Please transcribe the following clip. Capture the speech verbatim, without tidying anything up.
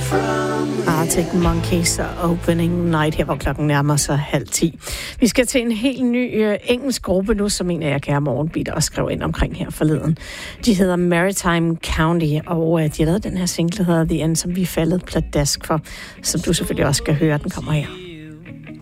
Arctic Monkeys og Opening Night her, hvor klokken nærmer sig halv ti. Vi skal til en helt ny uh, engelsk gruppe nu, som en af jer kære morgenbitter og skrev ind omkring her forleden. De hedder Maritime County, og uh, de har lavet den her single, der hedder The End, som vi er faldet pladask for, som du selvfølgelig også skal høre. Den kommer her.